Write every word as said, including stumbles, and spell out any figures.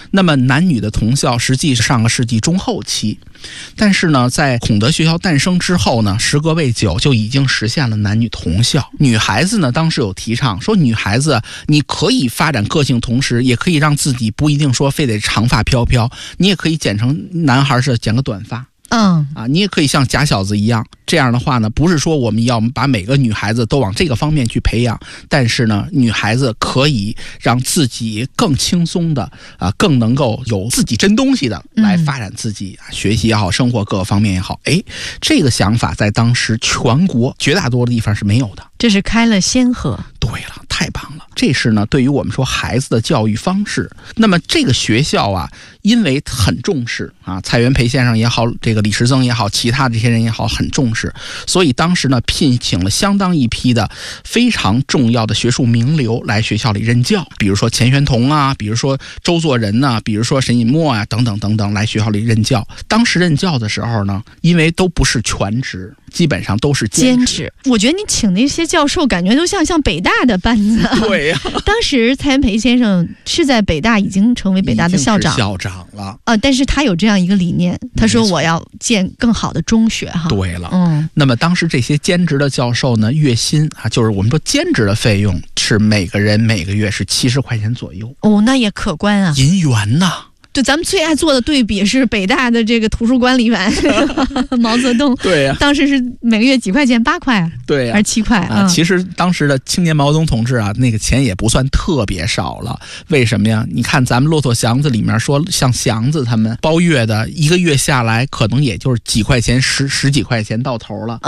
那么男女的同校实际是上个世纪中后期，但是呢，在孔德学校诞生之后呢，时隔未久就已经实现了男女同校。女孩子呢，当时有提倡说，女孩子你可以发展个性，同时也可以让自己不一定说非得长发飘飘，你也可以剪成男孩是剪个短发。 嗯啊，你也可以像假小子一样，这样的话呢，不是说我们要把每个女孩子都往这个方面去培养，但是呢，女孩子可以让自己更轻松的啊，更能够有自己真东西的来发展自己、嗯、学习也好，生活各个方面也好。哎，这个想法在当时全国绝大多数的地方是没有的， 这是开了先河。 对了，太棒了。这是呢，对于我们说孩子的教育方式。那么这个学校啊，因为很重视啊，蔡元培先生也好，这个李时增也好，其他这些人也好，很重视，所以当时呢，聘请了相当一批的非常重要的学术名流来学校里任教，比如说钱玄同啊，比如说周作人呐、啊，比如说沈尹默啊，等等等等，来学校里任教。当时任教的时候呢，因为都不是全职，基本上都是兼职。 兼职，我觉得你请那些教授，感觉都像像北大的班子。 对呀、啊， 当时蔡元培先生是在北大已经成为北大的校长， 校长了啊、呃，但是他有这样一个理念，他说我要建更好的中学哈。 对了， 嗯， 那么当时这些兼职的教授呢，月薪啊，就是我们说兼职的费用是每个人每个月是七十块钱左右。 哦，那也可观啊， 银元呐。 对，咱们最爱做的对比是北大的这个图书馆里面毛泽东， 对呀、啊， 当时是每个月几块钱，八块， 对呀、啊， 还是七块啊、嗯？其实当时的青年毛泽东同志啊，那个钱也不算特别少了。为什么呀？你看咱们骆驼祥子里面说，像祥子他们包月的，一个月下来可能也就是几块钱，十十几块钱到头了。